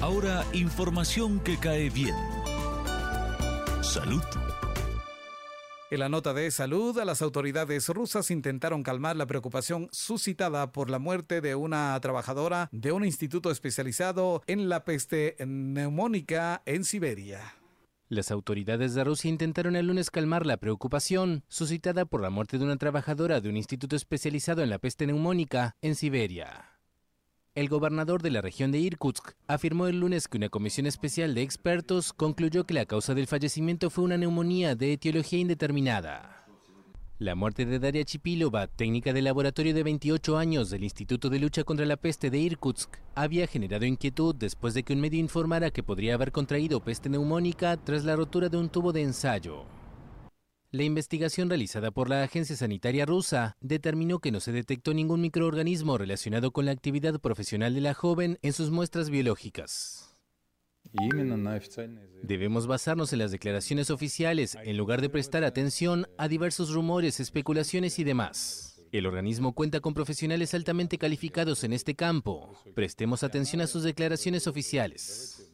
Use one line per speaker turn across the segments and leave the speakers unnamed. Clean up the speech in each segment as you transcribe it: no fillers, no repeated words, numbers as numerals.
Ahora, información que cae bien. Salud. En la nota de salud, las autoridades rusas intentaron calmar la preocupación suscitada por la muerte de una trabajadora de un instituto especializado en la peste neumónica en Siberia.
Las autoridades de Rusia intentaron el lunes calmar la preocupación suscitada por la muerte de una trabajadora de un instituto especializado en la peste neumónica en Siberia. El gobernador de la región de Irkutsk afirmó el lunes que una comisión especial de expertos concluyó que la causa del fallecimiento fue una neumonía de etiología indeterminada. La muerte de Daria Chipilova, técnica de laboratorio de 28 años del Instituto de Lucha contra la Peste de Irkutsk, había generado inquietud después de que un medio informara que podría haber contraído peste neumónica tras la rotura de un tubo de ensayo. La investigación realizada por la agencia sanitaria rusa determinó que no se detectó ningún microorganismo relacionado con la actividad profesional de la joven en sus muestras biológicas. Debemos basarnos en las declaraciones oficiales en lugar de prestar atención a diversos rumores, especulaciones y demás. El organismo cuenta con profesionales altamente calificados en este campo. Prestemos atención a sus declaraciones oficiales.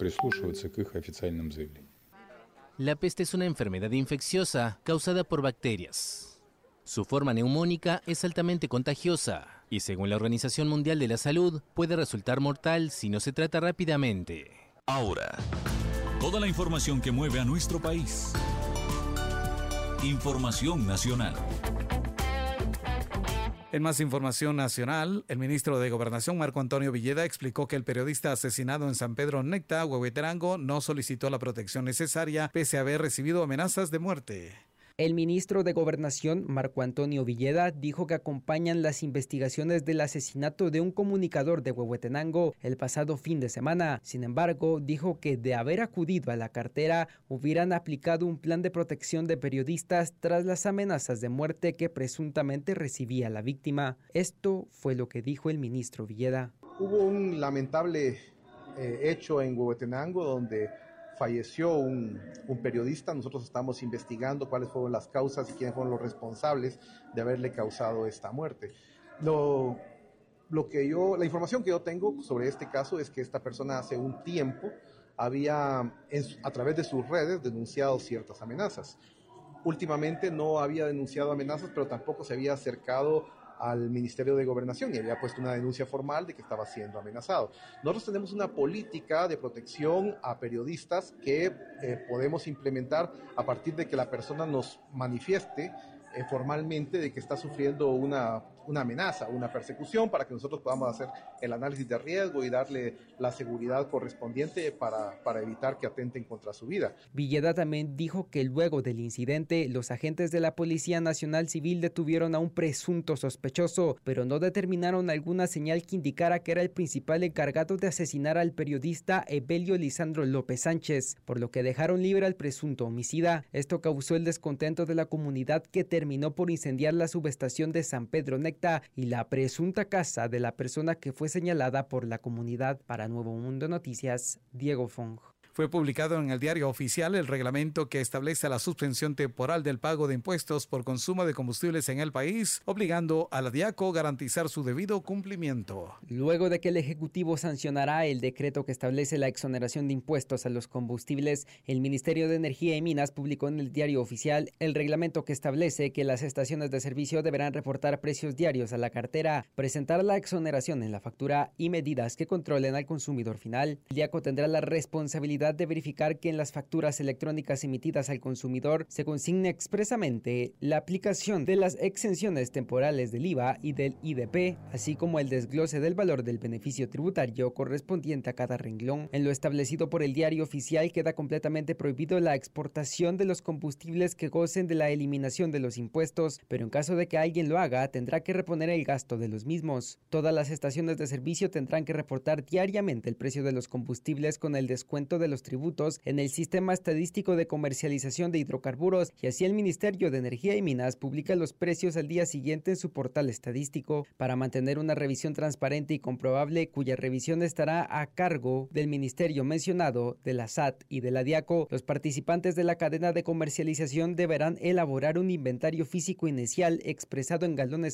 La peste es una enfermedad infecciosa causada por bacterias. Su forma neumónica es altamente contagiosa y, según la Organización Mundial de la Salud, puede resultar mortal si no se trata rápidamente.
Ahora, toda la información que mueve a nuestro país. Información nacional. En más información nacional, el ministro de Gobernación, Marco Antonio Villeda, explicó que el periodista asesinado en San Pedro Necta, Huehuetenango, no solicitó la protección necesaria pese a haber recibido amenazas de muerte.
El ministro de Gobernación, Marco Antonio Villeda, dijo que acompañan las investigaciones del asesinato de un comunicador de Huehuetenango el pasado fin de semana. Sin embargo, dijo que de haber acudido a la cartera, hubieran aplicado un plan de protección de periodistas tras las amenazas de muerte que presuntamente recibía la víctima. Esto fue lo que dijo el ministro Villeda.
Hubo un lamentable hecho en Huehuetenango donde falleció un periodista. Nosotros estamos investigando cuáles fueron las causas y quiénes fueron los responsables de haberle causado esta muerte. La información que yo tengo sobre este caso es que esta persona hace un tiempo había, a través de sus redes, denunciado ciertas amenazas. Últimamente no había denunciado amenazas, pero tampoco se había acercado al Ministerio de Gobernación y había puesto una denuncia formal de que estaba siendo amenazado. Nosotros tenemos una política de protección a periodistas que podemos implementar a partir de que la persona nos manifieste formalmente de que está sufriendo una amenaza, una persecución, para que nosotros podamos hacer el análisis de riesgo y darle la seguridad correspondiente para evitar que atenten contra su vida.
Villeda también dijo que luego del incidente, los agentes de la Policía Nacional Civil detuvieron a un presunto sospechoso, pero no determinaron alguna señal que indicara que era el principal encargado de asesinar al periodista Evelio Lisandro López Sánchez, por lo que dejaron libre al presunto homicida. Esto causó el descontento de la comunidad, que terminó por incendiar la subestación de San Pedro Necta y la presunta casa de la persona que fue señalada por la comunidad. Para Nuevo Mundo Noticias, Diego Fong.
Fue publicado en el Diario Oficial el reglamento que establece la suspensión temporal del pago de impuestos por consumo de combustibles en el país, obligando a la DIACO a garantizar su debido cumplimiento.
Luego de que el Ejecutivo sancionará el decreto que establece la exoneración de impuestos a los combustibles, el Ministerio de Energía y Minas publicó en el Diario Oficial el reglamento que establece que las estaciones de servicio deberán reportar precios diarios a la cartera, presentar la exoneración en la factura y medidas que controlen al consumidor final. El DIACO tendrá la responsabilidad de verificar que en las facturas electrónicas emitidas al consumidor se consigne expresamente la aplicación de las exenciones temporales del IVA y del IDP, así como el desglose del valor del beneficio tributario correspondiente a cada renglón. En lo establecido por el Diario Oficial, queda completamente prohibido la exportación de los combustibles que gocen de la eliminación de los impuestos, pero en caso de que alguien lo haga, tendrá que reponer el gasto de los mismos. Todas las estaciones de servicio tendrán que reportar diariamente el precio de los combustibles con el descuento de los tributos en el Sistema Estadístico de Comercialización de Hidrocarburos, y así el Ministerio de Energía y Minas publica los precios al día siguiente en su portal estadístico. Para mantener una revisión transparente y comprobable, cuya revisión estará a cargo del ministerio mencionado, de la SAT y de la DIACO, los participantes de la cadena de comercialización deberán elaborar un inventario físico inicial expresado en galones